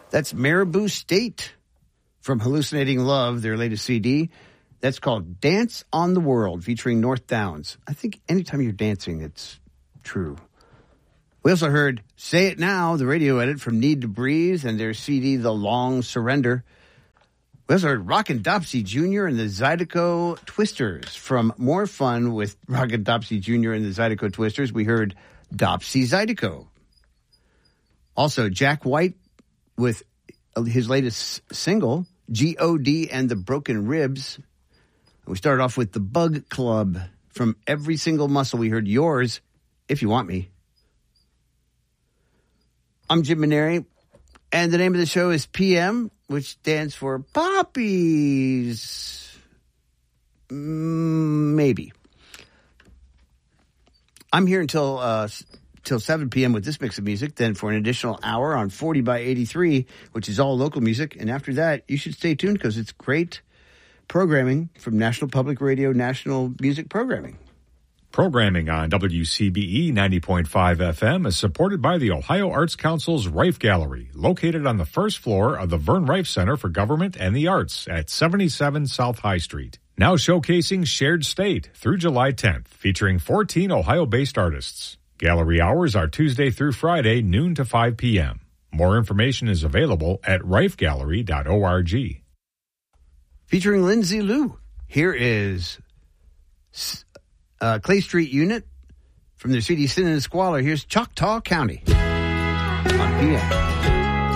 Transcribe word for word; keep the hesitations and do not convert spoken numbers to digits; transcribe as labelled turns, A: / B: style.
A: That's Marabou State from Hallucinating Love, their latest C D. That's called Dance on the World, featuring North Downs. I think anytime you're dancing, it's true. We also heard Say It Now, the radio edit from Need to Breathe, and their C D, The Long Surrender. We also heard Rockin' Dopsy Junior and the Zydeco Twisters. From More Fun with Rockin' Dopsy Junior and the Zydeco Twisters, we heard Dopsy Zydeco. Also, Jack White with his latest single, G O D and the Broken Ribs. We started off with the Bug Club. From Every Single Muscle, we heard Yours, If You Want Me. I'm Jim Maneri, and the name of the show is P M, which stands for Poppies. Mm, maybe. I'm here until uh, till seven p.m. with this mix of music, then for an additional hour on forty by eighty-three, which is all local music. And after that, you should stay tuned because it's great programming from National Public Radio, National Music Programming.
B: Programming on W C B E ninety point five F M is supported by the Ohio Arts Council's Rife Gallery, located on the first floor of the Vern Rife Center for Government and the Arts at seventy-seven South High Street. Now showcasing Shared State through July tenth, featuring fourteen Ohio-based artists. Gallery hours are Tuesday through Friday, noon to five p.m. More information is available at rife gallery dot org.
A: Featuring Lindsay Lou, here is uh, Clay Street Unit from their C D Sin and Squalor. Here's Choctaw County on P M.